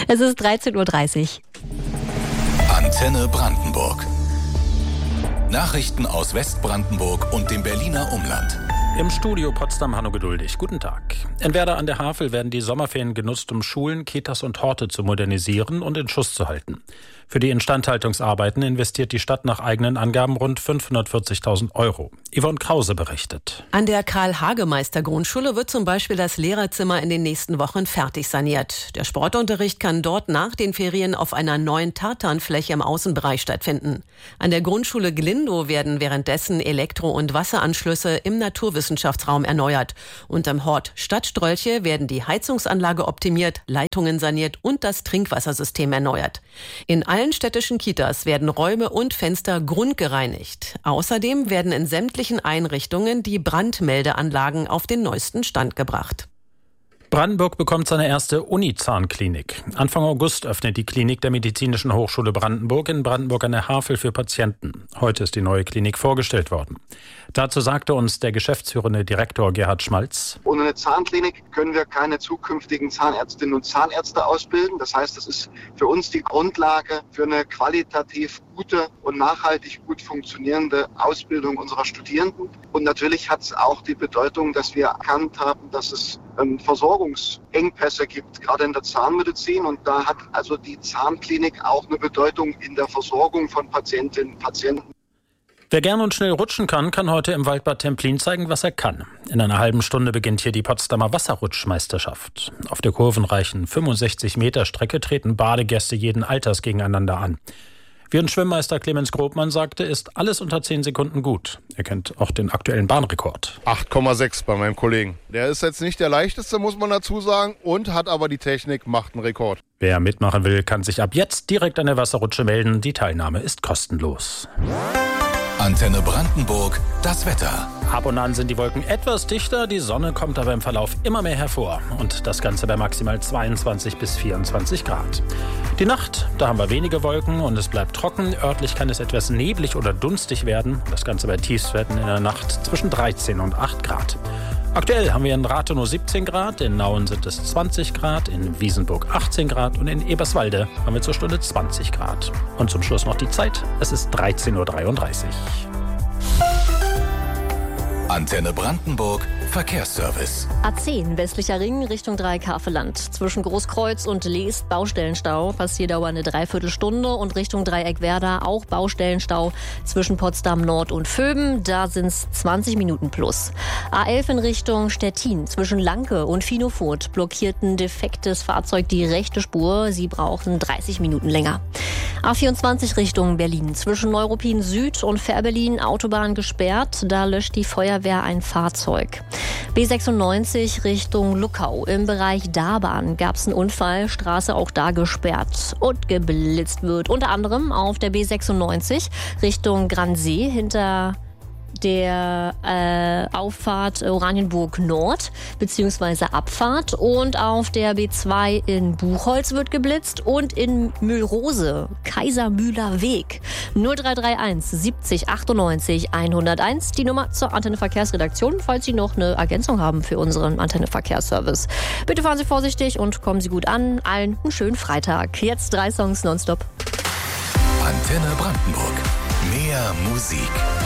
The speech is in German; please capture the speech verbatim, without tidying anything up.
Es ist dreizehn Uhr dreißig. Antenne Brandenburg. Nachrichten aus Westbrandenburg und dem Berliner Umland. Im Studio Potsdam Hanno Geduldig. Guten Tag. In Werder an der Havel werden die Sommerferien genutzt, um Schulen, Kitas und Horte zu modernisieren und in Schuss zu halten. Für die Instandhaltungsarbeiten investiert die Stadt nach eigenen Angaben rund fünfhundertvierzigtausend Euro. Yvonne Krause berichtet. An der Karl-Hagemeister-Grundschule wird zum Beispiel das Lehrerzimmer in den nächsten Wochen fertig saniert. Der Sportunterricht kann dort nach den Ferien auf einer neuen Tartanfläche im Außenbereich stattfinden. An der Grundschule Glindow werden währenddessen Elektro- und Wasseranschlüsse im Naturwissenschaftsraum erneuert. Und am Hort Stadtstrolche werden die Heizungsanlage optimiert, Leitungen saniert und das Trinkwassersystem erneuert. In allen städtischen Kitas werden Räume und Fenster grundgereinigt. Außerdem werden in sämtlichen Einrichtungen die Brandmeldeanlagen auf den neuesten Stand gebracht. Brandenburg bekommt seine erste Uni-Zahnklinik. Anfang August öffnet die Klinik der Medizinischen Hochschule Brandenburg in Brandenburg an der Havel für Patienten. Heute ist die neue Klinik vorgestellt worden. Dazu sagte uns der geschäftsführende Direktor Gerhard Schmalz: Ohne eine Zahnklinik können wir keine zukünftigen Zahnärztinnen und Zahnärzte ausbilden. Das heißt, das ist für uns die Grundlage für eine qualitativ gute und nachhaltig gut funktionierende Ausbildung unserer Studierenden. Und natürlich hat es auch die Bedeutung, dass wir erkannt haben, dass es ähm, Versorgungsengpässe gibt, gerade in der Zahnmedizin. Und da hat also die Zahnklinik auch eine Bedeutung in der Versorgung von Patientinnen und Patienten. Wer gern und schnell rutschen kann, kann heute im Waldbad Templin zeigen, was er kann. In einer halben Stunde beginnt hier die Potsdamer Wasserrutschmeisterschaft. Auf der kurvenreichen fünfundsechzig Meter Strecke treten Badegäste jeden Alters gegeneinander an. Wie uns Schwimmmeister Clemens Grobmann sagte, ist alles unter zehn Sekunden gut. Er kennt auch den aktuellen Bahnrekord. acht Komma sechs bei meinem Kollegen. Der ist jetzt nicht der leichteste, muss man dazu sagen, und hat aber die Technik, macht einen Rekord. Wer mitmachen will, kann sich ab jetzt direkt an der Wasserrutsche melden. Die Teilnahme ist kostenlos. Antenne Brandenburg, das Wetter. Ab und an sind die Wolken etwas dichter, die Sonne kommt aber im Verlauf immer mehr hervor. Und das Ganze bei maximal zweiundzwanzig bis vierundzwanzig Grad. Die Nacht, da haben wir wenige Wolken und es bleibt trocken. Örtlich kann es etwas neblig oder dunstig werden. Das Ganze bei Tiefstwerten in der Nacht zwischen dreizehn und acht Grad. Aktuell haben wir in Rathenow siebzehn Grad, in Nauen sind es zwanzig Grad, in Wiesenburg achtzehn Grad und in Eberswalde haben wir zur Stunde zwanzig Grad. Und zum Schluss noch die Zeit, es ist dreizehn Uhr dreiunddreißig. Antenne Brandenburg, Verkehrsservice. A zehn, westlicher Ring, Richtung Dreieck-Havelland. Zwischen Großkreuz und Leest Baustellenstau. Passierdauer eine Dreiviertelstunde. Und Richtung Dreieck Werder auch Baustellenstau zwischen Potsdam Nord und Vöben. Da sind es zwanzig Minuten plus. A elf in Richtung Stettin. Zwischen Lanke und Finofurt blockiert ein defektes Fahrzeug die rechte Spur. Sie brauchen dreißig Minuten länger. A vierundzwanzig Richtung Berlin. Zwischen Neuruppin Süd und Fährberlin Autobahn gesperrt. Da löscht die Feuerwehr ein Fahrzeug. B sechsundneunzig Richtung Luckau. Im Bereich Darbahn gab es einen Unfall. Straße auch da gesperrt und geblitzt wird. Unter anderem auf der B sechsundneunzig Richtung Gransee hinter der äh, Auffahrt Oranienburg Nord bzw. Abfahrt, und auf der B zwei in Buchholz wird geblitzt und in Mühlrose Kaisermühler Weg. null drei drei eins siebzig achtundneunzig hunderteins die Nummer zur Antenne Verkehrsredaktion, falls Sie noch eine Ergänzung haben für unseren Antenne Verkehrsservice. Bitte fahren Sie vorsichtig und kommen Sie gut an. Allen einen schönen Freitag. Jetzt drei Songs nonstop. Antenne Brandenburg. Mehr Musik.